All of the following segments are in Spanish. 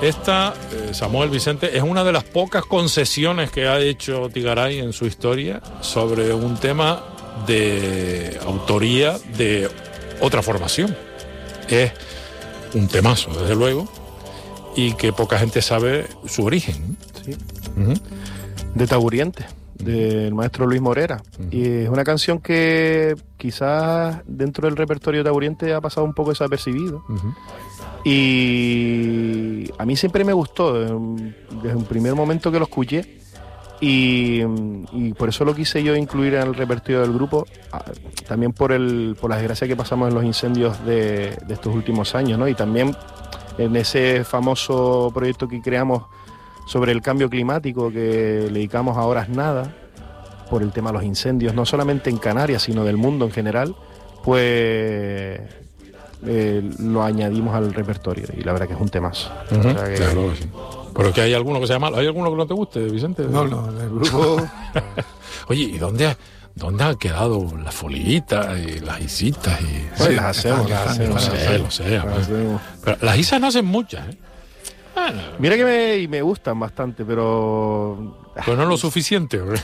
Esta, Samuel Vicente, es una de las pocas concesiones que ha hecho Tigaray en su historia sobre un tema de autoría de otra formación. Es un temazo, desde luego, y que poca gente sabe su origen. Sí. De Taburiente, del maestro Luis Morera. Y es una canción que quizás dentro del repertorio de Taburiente ha pasado un poco desapercibido. Y a mí siempre me gustó, desde un primer momento que lo escuché. Y por eso lo quise yo incluir en el repertorio del grupo, también por la desgracia que pasamos en los incendios de estos últimos años, ¿no? Y también en ese famoso proyecto que creamos sobre el cambio climático, que le dedicamos a Horas Nada, por el tema de los incendios, no solamente en Canarias, sino del mundo en general, pues lo añadimos al repertorio, y la verdad que es un temazo. O sea que, claro que sí. Pero que hay alguno que sea malo. ¿Hay alguno que no te guste, Vicente? No, el grupo... Oye, ¿y dónde han quedado las foliitas y las isitas? Pues sí, las hacemos. Lo sé. Pero las isas no hacen muchas, ¿eh? Bueno. Mira que me gustan bastante, pero... Pues no lo suficiente, ¿o qué?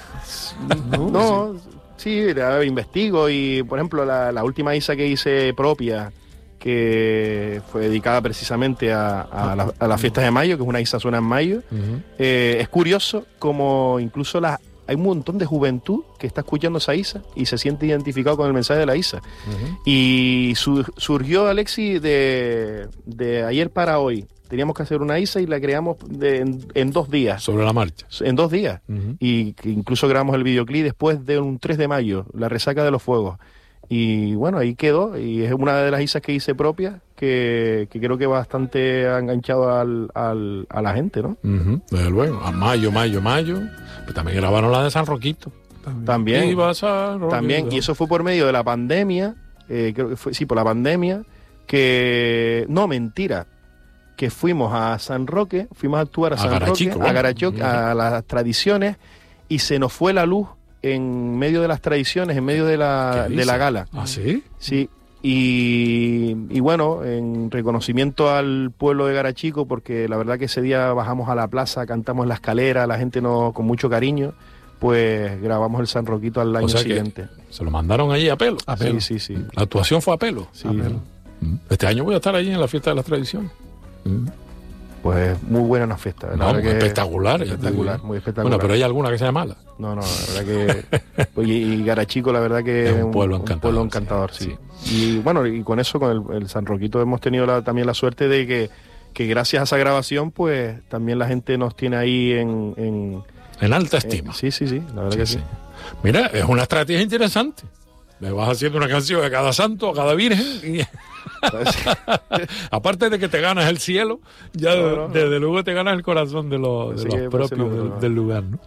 No, sí, investigo, y por ejemplo la última isa que hice propia, que fue dedicada precisamente a las fiestas de mayo, que es una isa suena en mayo. Es curioso como incluso hay un montón de juventud que está escuchando esa isa y se siente identificado con el mensaje de la isa. Y surgió, Alexis, de ayer para hoy. Teníamos que hacer una isa y la creamos en 2 días. Sobre la marcha. En 2 días. Y que incluso grabamos el videoclip después de un 3 de mayo, la resaca de los fuegos. Y bueno, ahí quedó, y es una de las isas que hice propia, que creo que bastante ha enganchado a la gente, ¿no? Desde luego, a mayo. Pero también grabaron la de San Roquito. También. También, y eso fue por medio de la pandemia, creo que fue, sí, por la pandemia, no, mentira, que fuimos a San Roque, fuimos a actuar a San Roque, a Garachico, a las tradiciones, y se nos fue la luz en medio de las tradiciones, en medio de la gala. ¿Ah, sí? Sí, y bueno, en reconocimiento al pueblo de Garachico, porque la verdad que ese día bajamos a la plaza, cantamos en la escalera, la gente con mucho cariño, pues grabamos el San Roquito al año siguiente. Se lo mandaron allí a pelo. Sí. La actuación fue a pelo. Sí. A pelo. Este año voy a estar allí en la fiesta de las tradiciones. Pues muy buena una fiesta. Espectacular. Muy espectacular. Bueno, pero hay alguna que sea mala. No, la verdad que... Oye, y Garachico, la verdad que es un pueblo encantador, sí. Y bueno, y con eso, con el San Roquito, hemos tenido también la suerte de que gracias a esa grabación, pues también la gente nos tiene ahí en alta estima. Sí, la verdad que sí. Mira, es una estrategia interesante. Me vas haciendo una canción a cada santo, a cada virgen, y... aparte de que te ganas el cielo, ya desde luego te ganas el corazón de los propios del lugar, ¿no?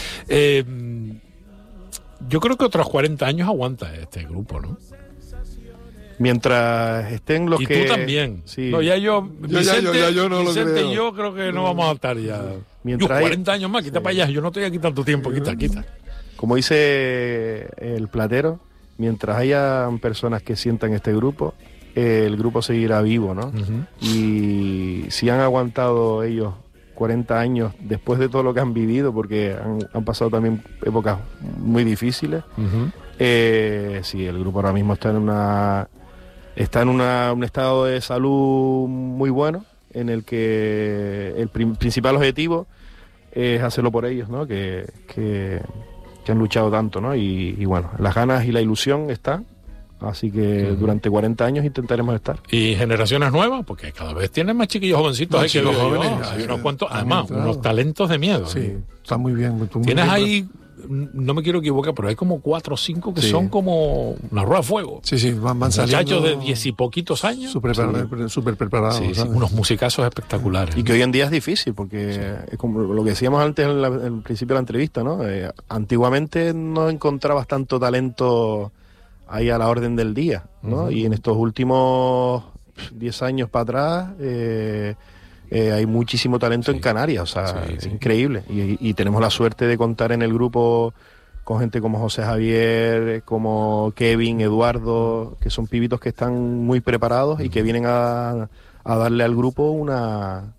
Yo creo que otros 40 años aguanta este grupo, ¿no? Mientras estén los que... Y tú también. Sí. No, ya yo no lo creo. Y yo creo que no vamos a estar ya. Mientras 40 años más, quita para allá. Yo no estoy aquí tanto tiempo, quita. Como dice el platero, mientras haya personas que sientan este grupo, el grupo seguirá vivo, ¿no? Y si han aguantado ellos 40 años después de todo lo que han vivido, porque han pasado también épocas muy difíciles, sí, el grupo ahora mismo está en un estado de salud muy bueno, en el que el principal objetivo es hacerlo por ellos, ¿no? Que han luchado tanto, ¿no? Y bueno, las ganas y la ilusión están. Así que durante 40 años intentaremos estar. ¿Y generaciones nuevas? Porque cada vez tienen más chiquillos jovencitos. Hay unos cuantos, además, unos talentos de miedo. Sí, está muy bien. Tienes ahí, no me quiero equivocar, pero hay como 4 o 5 que son como una rueda de fuego. Sí, van saliendo. Muchachos de 10 y poquitos años. Súper preparados. Sí, unos musicazos espectaculares. Y que hoy en día es difícil, porque es como lo que decíamos antes en el principio de la entrevista, ¿no? Antiguamente no encontrabas tanto talento ahí a la orden del día, ¿no? Y en estos últimos 10 años para atrás hay muchísimo talento en Canarias, o sea, es increíble. Y tenemos la suerte de contar en el grupo con gente como José Javier, como Kevin, Eduardo, que son pibitos que están muy preparados y que vienen a darle al grupo una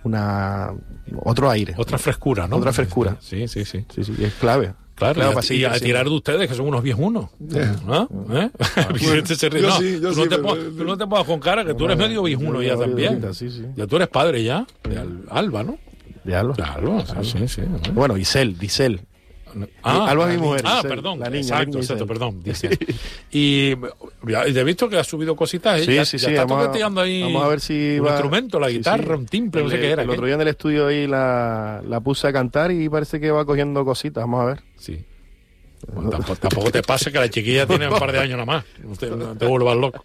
otro aire. Otra frescura, ¿no? Otra frescura. Sí. Sí, y es clave. Claro, Claro, y a tirar de ustedes, que son unos viejunos. ¿No? Vicente se ríe. Yo No, sí, yo tú, sí, tú no te pongas con cara, que tú eres medio viejuno ya también. Sí. Ya tú eres padre ya, de Alba, ¿no? De Alba. Claro, sí. Bueno, Disel. Ah, Alba es mi mujer. Ah, Giselle, perdón. la niña, Exacto, Giselle. perdón. Dice. Y te he visto que has subido cositas. Sí, ya sí. está toqueteando ahí vamos a ver si un va... instrumento, la guitarra, Sí. un timbre, no sé qué era. El otro día en el estudio ahí la puse a cantar y parece que va cogiendo cositas. Vamos a ver. Sí. Bueno, tampoco te pase que la chiquilla tiene un par de años nada más. No te vuelvas loco.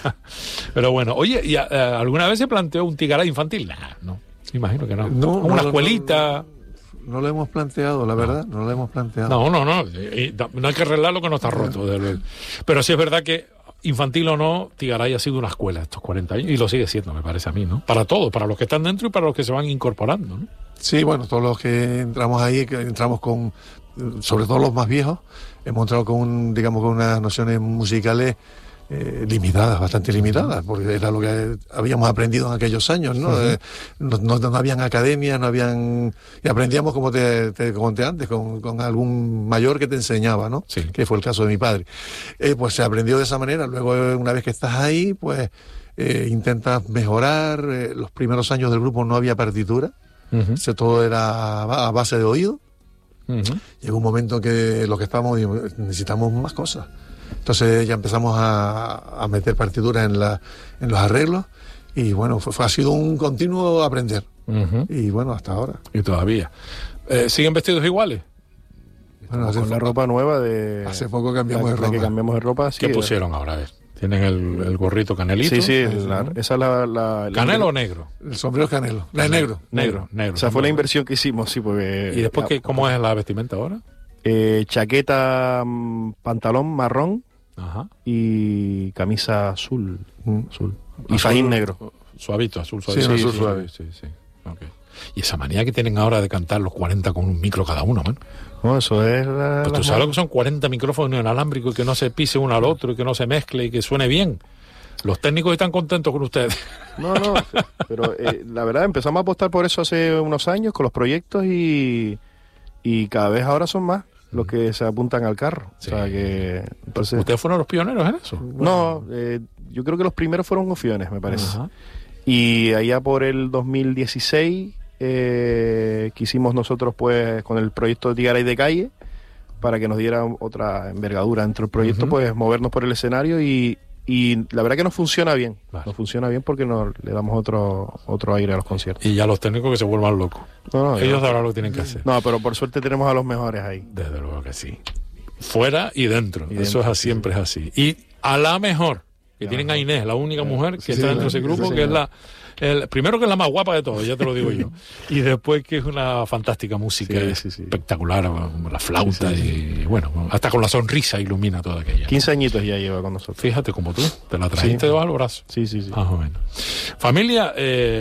Pero bueno, oye, ¿y alguna vez se planteó un Tigaray infantil? Nah, no. Imagino que no. Una escuelita. No lo hemos planteado, la verdad, no lo hemos planteado. No. No hay que arreglar lo que no está roto. Pero sí es verdad que, infantil o no, Tigaray ha sido una escuela estos 40 años y lo sigue siendo, me parece a mí, ¿no? Para todos, para los que están dentro y para los que se van incorporando, ¿no? Sí, bueno, todos los que entramos ahí, que entramos con, sobre todo los más viejos, hemos entrado con con unas nociones musicales limitadas, bastante limitadas, porque era lo que habíamos aprendido en aquellos años, ¿no? No habían academias, y aprendíamos, como te conté antes, con algún mayor que te enseñaba, ¿no? Sí. Que fue el caso de mi padre. Pues se aprendió de esa manera. Luego, una vez que estás ahí, pues intentas mejorar. Los primeros años del grupo no había partitura, todo era a base de oído. Llegó un momento que lo que estábamos, necesitamos más cosas. Entonces ya empezamos a meter partituras en los arreglos y bueno, ha sido un continuo aprender. Y bueno, hasta ahora. Y todavía. ¿Siguen vestidos iguales? Bueno, Con la ropa nueva hace poco cambiamos de ropa. que cambiamos de ropa. Sí, ¿Qué pusieron ahora? A ver. ¿Tienen el gorrito canelito? Sí, esa es la ¿Canelo o negro? El sombrero es canelo. Es negro. Negro. Esa fue la inversión que hicimos, sí, porque... ¿Y después cómo es la vestimenta ahora? Chaqueta, pantalón marrón. Ajá. Y camisa azul. Y fajín negro. Suavito, azul suave. Sí, azul suave. Sí. Okay. Y esa manía que tienen ahora de cantar los 40 con un micro cada uno, man. No, eso es pues tú sabes lo que son 40 micrófonos inalámbricos y que no se pise uno al otro y que no se mezcle y que suene bien. Los técnicos están contentos con ustedes. No, pero la verdad empezamos a apostar por eso hace unos años con los proyectos y cada vez ahora son más los que se apuntan al carro. Sí. O sea que entonces... ¿Ustedes fueron los pioneros en eso? No, yo creo que los primeros fueron Ofiones, me parece. Ajá. Y allá por el 2016 quisimos nosotros pues con el proyecto de Tigaray de Calle, para que nos diera otra envergadura dentro del proyecto, pues movernos por el escenario y la verdad que nos funciona bien. Vale. Nos funciona bien porque le damos otro aire a los conciertos. Y ya los técnicos que se vuelvan locos. Ellos sabrán lo que tienen que hacer. No, pero por suerte tenemos a los mejores ahí. Desde luego que sí. Fuera y dentro. Eso siempre es así. Y a la mejor, que tienen a Inés, la única mujer que está dentro de ese grupo, que es primero que es la más guapa de todos, ya te lo digo yo. Y después que es una fantástica música, espectacular, la flauta y bueno, hasta con la sonrisa ilumina toda aquella. 15 añitos ya lleva con nosotros. Fíjate como tú, te la trajiste debajo del brazo. Sí. Más o menos. Familia,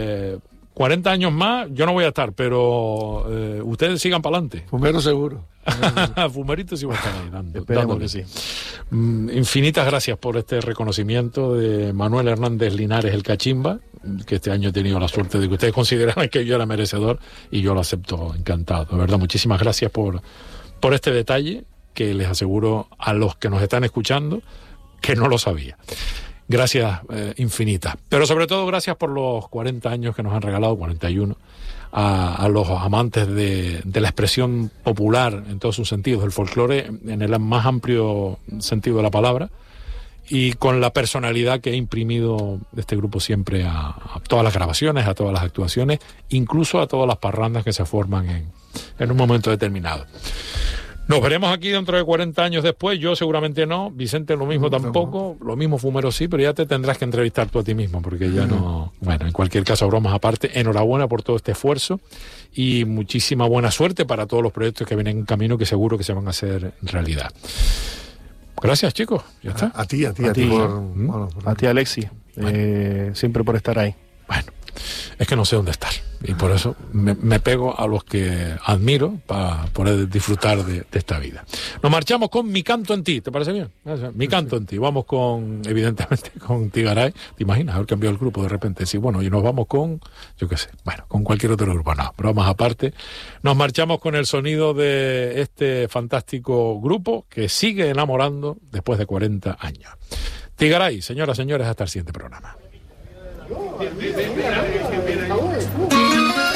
40 años más, yo no voy a estar, pero ustedes sigan para adelante. Fumero seguro. Fumeritos sí va a estar ahí dando. Esperemos que sí. Infinitas gracias por este reconocimiento de Manuel Hernández Linares, el Cachimba, que este año he tenido la suerte de que ustedes consideraran que yo era merecedor y yo lo acepto encantado. De verdad, muchísimas gracias por este detalle que les aseguro a los que nos están escuchando que no lo sabía. Gracias infinitas. Pero sobre todo gracias por los 40 años que nos han regalado, 41, a los amantes de la expresión popular en todos sus sentidos, del folclore en el más amplio sentido de la palabra, y con la personalidad que ha imprimido este grupo siempre a todas las grabaciones, a todas las actuaciones, incluso a todas las parrandas que se forman en un momento determinado. Nos veremos aquí dentro de 40 años después, yo seguramente no, Vicente lo mismo tampoco, lo mismo Fumero sí, pero ya te tendrás que entrevistar tú a ti mismo, porque ya no... Bueno, en cualquier caso, bromas aparte, enhorabuena por todo este esfuerzo y muchísima buena suerte para todos los proyectos que vienen en camino, que seguro que se van a hacer realidad. Gracias, chicos, ya está. A ti, Alexis, siempre por estar ahí. Bueno, es que no sé dónde estar. Y por eso me pego a los que admiro para poder disfrutar de esta vida. Nos marchamos con Mi canto en ti, ¿te parece bien? Mi canto en ti. Vamos con, evidentemente, con Tigaray. ¿Te imaginas haber cambiado el grupo de repente? Sí, bueno, y nos vamos con, yo qué sé, bueno, con cualquier otro grupo. No, bromas aparte. Nos marchamos con el sonido de este fantástico grupo que sigue enamorando después de 40 años. Tigaray, señoras, señores, hasta el siguiente programa.